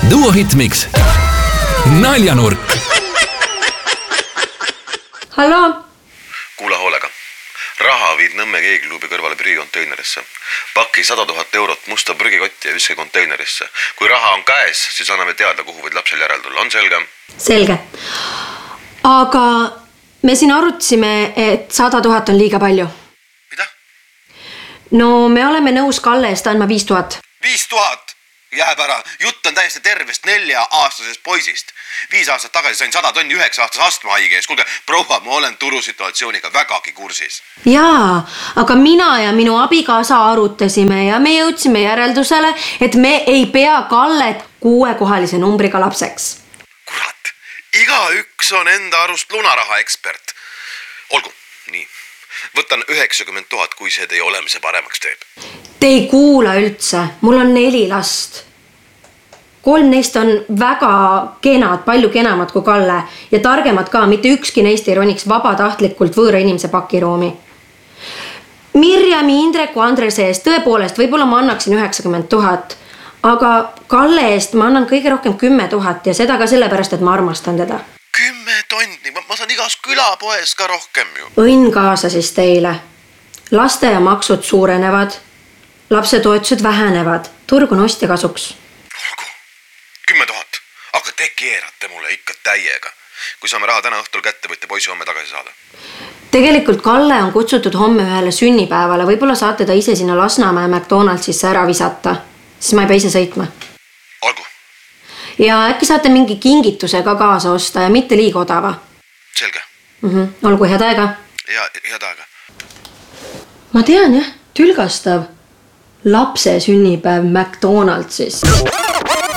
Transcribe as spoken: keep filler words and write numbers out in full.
Duo Hitmix. Naljanurk. Hallo? Kuula hoolega. Raha viid Nõmme keegluubi kõrvale prügikonteinerisse. Paki sada tuhat eurot musta prügikotti ja viske konteinerisse. Kui raha on käes, siis anname teada, kuhu võid lapsel järel tulla. On selge? Selge. Aga me siin arutasime, et sada tuhat on liiga palju. Mida? No me oleme nõus Kalle eest andma viis tuhat. Viis tuhat? Jääb ära. Jutt on täiesti tervest nelja aastasest poisist. Viis aastat tagasi sain sada tonni üheksa aastas astma haige ees. Kuulge, proua, ma olen turusituatsiooniga vägagi kursis. Jaa, aga mina ja minu abikaasa arutasime ja me jõudsime järeldusele, et me ei pea Kallet kuuekohalise numbriga lapseks. Kurat, iga üks on enda arust lunaraha ekspert. Olgu, nii. Võtan üheksakümmend tuhat, kui see teie olemise paremaks teeb. Te ei kuula üldse. Mul on neli last. Kolm neist on väga kenad, palju kenamad kui Kalle ja targemad ka, mitte ükski neist ei roniks vabatahtlikult võõra inimese pakiruumi. Mirjami, Indreku, Andrese eest tõepoolest võib-olla ma annaksin üheksakümmend tuhat, aga Kalle eest ma annan kõige rohkem kümme tuhat ja seda ka sellepärast, et ma armastan teda. Kümme tonni, ma, ma saan igas külapoes ka rohkem ju. Õnn kaasa siis teile. Laste ja maksud suurenevad, lapse toetused vähenevad, turg on ostja kasuks. Olgu, kümme tuhat, aga te keerate mulle ikka täiega. Kui saame raha täna õhtul kätte, võite poisi homme tagasi saada. Tegelikult Kalle on kutsutud homme ühele sünnipäevale, võib-olla saate ta ise sinna Lasnamäe McDonaldsisse ära visata, siis ma ei pea ise sõitma. Olgu. Ja äkki saate mingi kingituse ka kaasa osta ja mitte liiga odava. Selge. Mm-hmm. Olgu head aega. Ja, head aega. Ma tean jah, tülgastav. Lapse sünnipäev McDonaldsis.